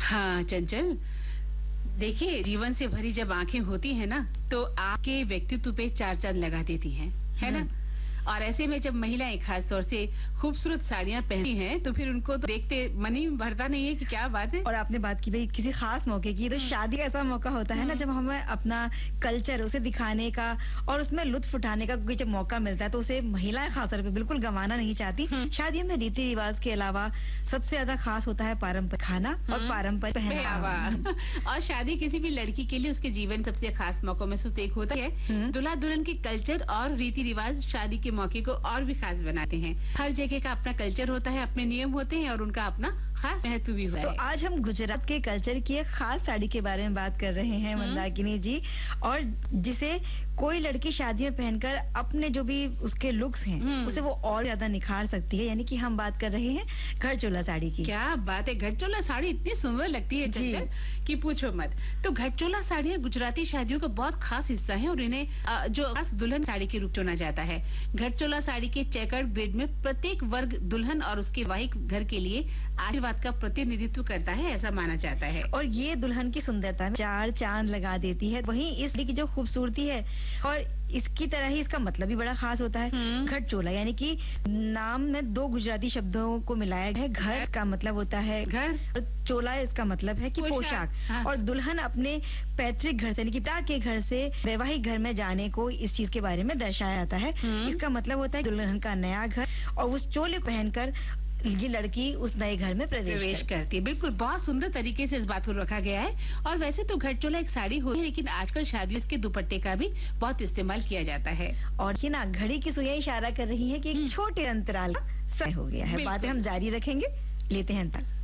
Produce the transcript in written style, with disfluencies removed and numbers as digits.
हाँ चंचल, देखिए जीवन से भरी जब आंखें होती हैं ना तो आपके व्यक्तित्व पे चार चांद लगा देती हैं, है ना। और ऐसे में जब महिलाएं खास तौर से खूबसूरत साड़ियां पहनती हैं तो फिर उनको तो देखते मन ही भरता नहीं है कि क्या बात है। और आपने बात की भाई किसी खास मौके की, तो शादी का ऐसा मौका होता है ना जब हमें अपना कल्चर उसे दिखाने का और उसमें लुत्फ उठाने का कोई जब मौका मिलता है तो उसे महिलाएं खासतौर पे बिल्कुल गंवाना नहीं चाहती। शादियों में रीति रिवाज के अलावा सबसे ज्यादा खास होता है पारंपरिक खाना और पारंपरिक पहनावा। और शादी किसी भी लड़की के लिए उसके जीवन सबसे खास मौकों में से एक होता है। दूल्हा दुल्हन के कल्चर और रीति रिवाज शादी के मौके को और भी खास बनाते हैं। हर जगह का अपना कल्चर होता है, अपने नियम होते हैं और उनका अपना खास महत्व भी होता है। तो आज हम गुजरात के कल्चर की एक खास साड़ी के बारे में बात कर रहे हैं मंदाकिनी जी, और जिसे कोई लड़की शादी में पहनकर अपने जो भी उसके लुक्स हैं उसे वो और ज्यादा निखार सकती है। यानी कि हम बात कर रहे हैं घरचोला साड़ी की। क्या बात है, घरचोला साड़ी इतनी सुंदर लगती है चंचल कि पूछो मत। तो घरचोला साड़ियाँ गुजराती शादियों का बहुत खास हिस्सा है और इन्हें जो खास दुल्हन साड़ी के रूप चुना जाता है। घरचोला साड़ी के चेकर्ड ग्रिड में प्रत्येक वर्ग दुल्हन और उसके वैवाहिक घर के लिए आशीर्वाद का प्रतिनिधित्व करता है, ऐसा माना जाता है। और ये दुल्हन की सुंदरता में चार चांद लगा देती है। वहीं इस की जो खूबसूरती है और इसकी तरह ही इसका मतलब भी बड़ा खास होता है। घरचोला यानी कि नाम में दो गुजराती शब्दों को मिलाया गया है। घर का मतलब होता है घर और चोला इसका मतलब है कि पोशाक। हाँ। और दुल्हन अपने पैतृक घर से यानी कि पिता के घर से वैवाहिक घर में जाने को इस चीज के बारे में दर्शाया जाता है। इसका मतलब होता है दुल्हन का नया घर और उस चोले को पहनकर ये लड़की उस नए घर में प्रवेश करती है। बिल्कुल, बहुत सुंदर तरीके से इस बात को रखा गया है। और वैसे तो घरचोला एक साड़ी होती है, लेकिन आजकल शादियों इसके दुपट्टे का भी बहुत इस्तेमाल किया जाता है। और ये ना घड़ी की सुइयां इशारा कर रही है कि एक छोटे अंतराल का समय हो गया है। बातें हम जारी रखेंगे, लेते हैं अंतराल।